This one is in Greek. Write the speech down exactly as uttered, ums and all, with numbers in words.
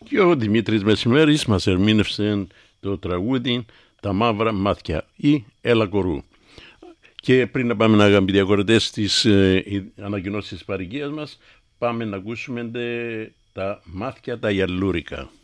Και ο Δημήτρης Μεσημέρης μας ερμήνευσε το τραγούδι «Τα μαύρα μάτια» ή «Έλα κορού». Και πριν να πάμε, αγαπητοί ακροατές, στις ε, ανακοινώσεις της παροικίας μας, πάμε να ακούσουμε τε, τα μάτια τα γυαλούρικα.